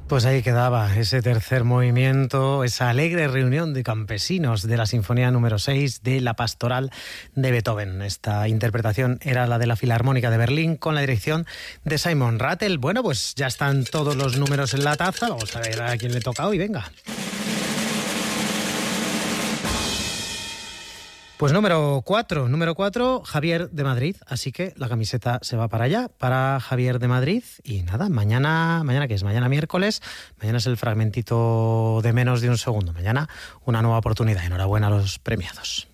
Pues ahí quedaba ese tercer movimiento, esa alegre reunión de campesinos de la Sinfonía número 6 de la Pastoral de Beethoven. Esta interpretación era la de la Filarmónica de Berlín con la dirección de Simon Rattle. Bueno, pues ya están todos los números en la taza. Vamos a ver a quién le toca hoy, venga. Pues número 4, Javier de Madrid, así que la camiseta se va para allá, para Javier de Madrid. Y nada, mañana ¿qué es? Mañana miércoles, mañana es el fragmentito de menos de un segundo, mañana una nueva oportunidad. Enhorabuena a los premiados.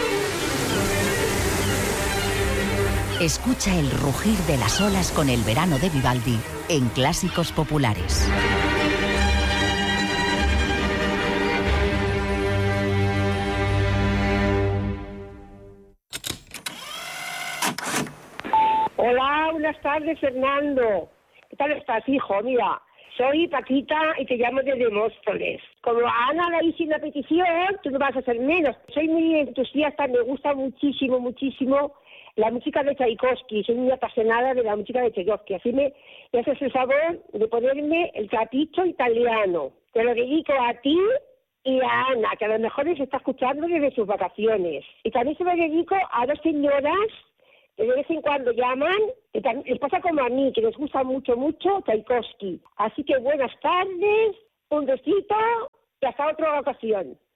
Escucha el rugir de las olas con el verano de Vivaldi en Clásicos Populares. Hola, buenas tardes, Fernando. ¿Qué tal estás, hijo? Mira, soy Paquita y te llamo desde Móstoles. Como a Ana le hice una petición, tú no vas a hacer menos. Soy muy entusiasta, me gusta muchísimo la música de Tchaikovsky. Soy muy apasionada de la música de Tchaikovsky. Así me haces el favor de ponerme el Capriccio Italiano. Te lo dedico a ti y a Ana, que a lo mejor se está escuchando desde sus vacaciones. Y también se lo dedico a dos señoras que de vez en cuando llaman, que les pasa como a mí, que les gusta mucho Tchaikovsky. Así que buenas tardes, un besito y hasta otra ocasión.